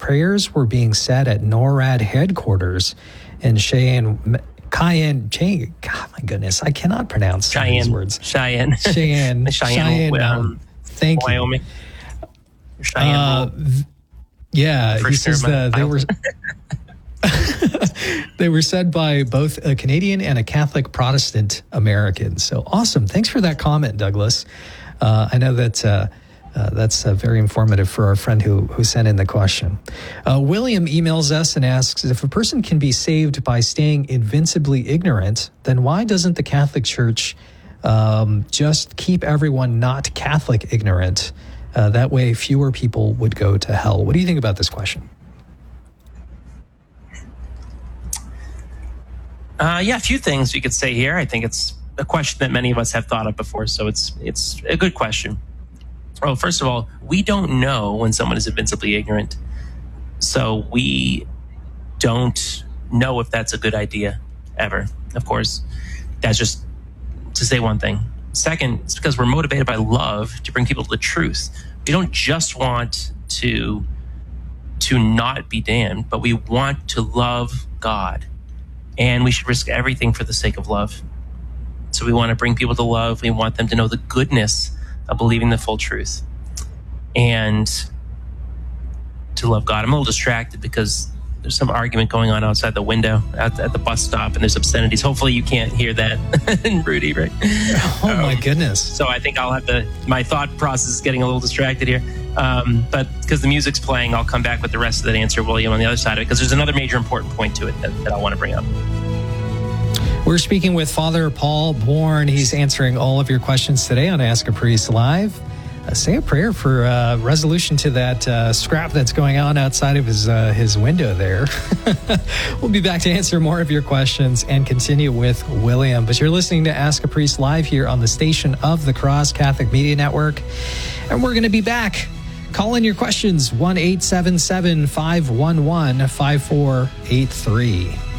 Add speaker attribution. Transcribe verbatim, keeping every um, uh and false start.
Speaker 1: prayers were being said at NORAD headquarters in Cheyenne, Cayenne, Cheyenne, God, my goodness, I cannot pronounce some
Speaker 2: Cheyenne,
Speaker 1: of these words.
Speaker 2: Cheyenne,
Speaker 1: Cheyenne,
Speaker 2: Cheyenne,
Speaker 1: Cheyenne
Speaker 2: um,
Speaker 1: thank
Speaker 2: Wyoming.
Speaker 1: you.
Speaker 2: Cheyenne.
Speaker 1: Uh, yeah, he says that they were they were said by both a Canadian and a Catholic Protestant American. So awesome! Thanks for that comment, Douglas. Uh, I know that uh, uh, that's uh, very informative for our friend who who sent in the question. Uh, William emails us and asks, if a person can be saved by staying invincibly ignorant, then why doesn't the Catholic Church um, just keep everyone not Catholic ignorant? Uh, that way, fewer people would go to hell. What do you think about this question?
Speaker 2: Uh, yeah, a few things you could say here. I think it's a question that many of us have thought of before, so it's it's a good question. Well, first of all, we don't know when someone is invincibly ignorant, so we don't know if that's a good idea ever. Of course, that's just to say one thing. Second, it's because we're motivated by love to bring people to the truth. We don't just want to to not be damned, but we want to love God. And we should risk everything for the sake of love. So we want to bring people to love. We want them to know the goodness of believing the full truth and to love God. I'm a little distracted because there's some argument going on outside the window at, at the bus stop, and there's obscenities. Hopefully you can't hear that, Rudy, right?
Speaker 1: Oh, um, my goodness.
Speaker 2: So I think I'll have to, my thought process is getting a little distracted here. Um, but because the music's playing, I'll come back with the rest of that answer, William, on the other side of it, because there's another major important point to it that, that I want to bring up.
Speaker 1: We're speaking with Father Paul Bourne. He's answering all of your questions today on Ask a Priest Live. Uh, say a prayer for uh, resolution to that uh, scrap that's going on outside of his uh, his window there. We'll be back to answer more of your questions and continue with William. But you're listening to Ask a Priest Live here on the station of the Cross Catholic Media Network. And we're going to be back. Call in your questions, one eight seven seven, five one one, five four eight three.